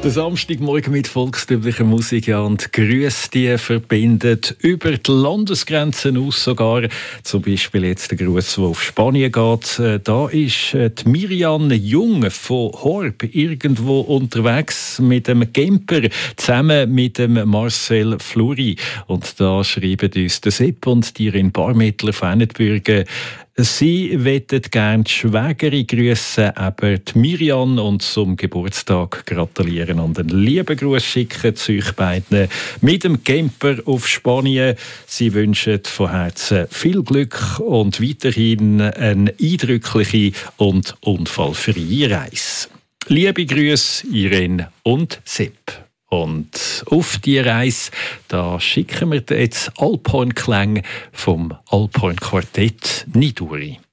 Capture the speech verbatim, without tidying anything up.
Der Samstagmorgen mit volkstümlicher Musik, ja, und Grüße, die verbindet über die Landesgrenzen aus sogar. Zum Beispiel jetzt der Gruß, der auf Spanien geht. Da ist die Miriam Jung von Horb irgendwo unterwegs mit dem Camper zusammen mit dem Marcel Fluri. Und da schreiben uns der Sepp und die in Barmettler von Ennetbürgen. Sie möchten gerne die Schwägerin grüssen, aber die Miriam, und zum Geburtstag gratulieren und einen lieben Gruß schicken zu euch beiden mit dem Camper auf Spanien. Sie wünschen von Herzen viel Glück und weiterhin eine eindrückliche und unfallfreie Reise. Liebe Grüße, Irene und Sepp. Und auf die Reise, da schicken wir jetzt Alphorn-Klänge vom Alphorn-Quartett Niduri.